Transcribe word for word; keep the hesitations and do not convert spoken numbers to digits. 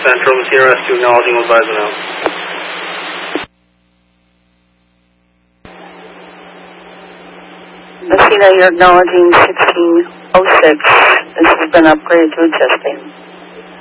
Central, Messina Rescue, acknowledging with advising now. Messina, you're acknowledging sixteen oh six. This has been upgraded to a chest team.